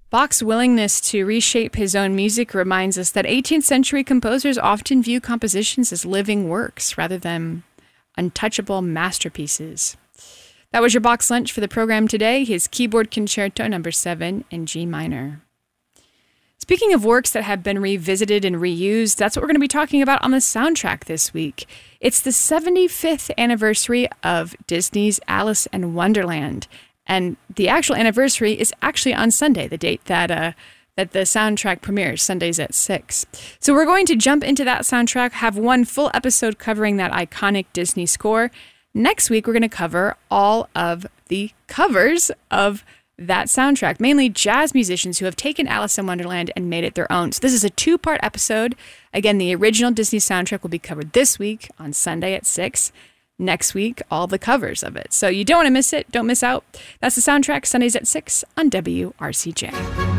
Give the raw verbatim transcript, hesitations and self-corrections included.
Bach's willingness to reshape his own music reminds us that eighteenth century composers often view compositions as living works rather than untouchable masterpieces. That was your Bach's Lunch for the program today, his Keyboard Concerto number seven in G minor. Speaking of works that have been revisited and reused, that's what we're going to be talking about on the soundtrack this week. It's the seventy-fifth anniversary of Disney's Alice in Wonderland. And the actual anniversary is actually on Sunday, the date that uh, that the soundtrack premieres, Sundays at six. So we're going to jump into that soundtrack, have one full episode covering that iconic Disney score. Next week, we're going to cover all of the covers of that soundtrack, mainly jazz musicians who have taken Alice in Wonderland and made it their own. So this is a two-part episode. Again, the original Disney soundtrack will be covered this week on Sunday at six. Next week, all the covers of it. So you don't want to miss it. Don't miss out. That's the soundtrack, Sundays at six on W R C J.